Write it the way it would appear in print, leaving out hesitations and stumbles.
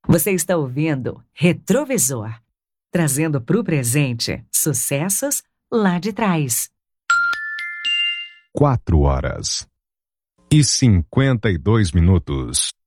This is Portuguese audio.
Você está ouvindo Retrovisor, trazendo para o presente sucessos lá de trás. 4 horas e 52 minutos.